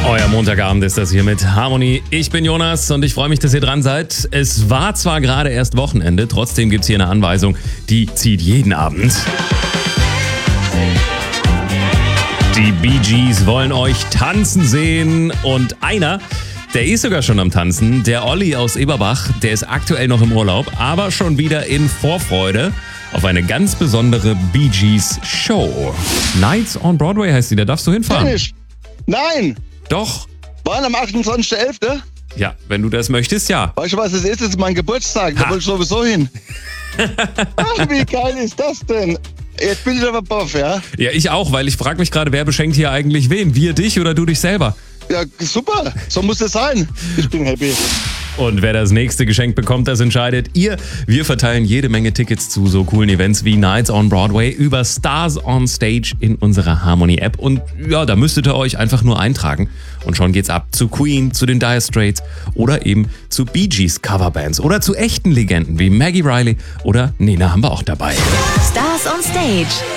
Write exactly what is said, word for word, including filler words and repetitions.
Euer Montagabend ist das hier mit Harmony. Ich bin Jonas und ich freue mich, dass ihr dran seid. Es war zwar gerade erst Wochenende, trotzdem gibt es hier eine Anweisung, die zieht jeden Abend. Die Bee Gees wollen euch tanzen sehen und einer, der ist sogar schon am Tanzen, der Olli aus Eberbach, der ist aktuell noch im Urlaub, aber schon wieder in Vorfreude auf eine ganz besondere Bee Gees Show. Nights on Broadway heißt sie, da darfst du hinfahren. Finish. Nein! Doch. Wann am achtundzwanzigsten elften Ja, wenn du das möchtest, ja. Weißt du, was es ist? Das ist mein Geburtstag. Da Ha. wollte ich sowieso hin. Ach, wie geil ist das denn? Jetzt bin ich aber baff, ja? Ja, ich auch, weil ich frage mich gerade, wer beschenkt hier eigentlich wen? Wir dich oder du dich selber? Ja, super. So muss es sein. Ich bin happy. Und wer das nächste Geschenk bekommt, das entscheidet ihr. Wir verteilen jede Menge Tickets zu so coolen Events wie Nights on Broadway über Stars on Stage in unserer Harmony-App. Und ja, da müsstet ihr euch einfach nur eintragen. Und schon geht's ab zu Queen, zu den Dire Straits oder eben zu Bee Gees Coverbands oder zu echten Legenden wie Maggie Riley oder Nena haben wir auch dabei. Stars on Stage.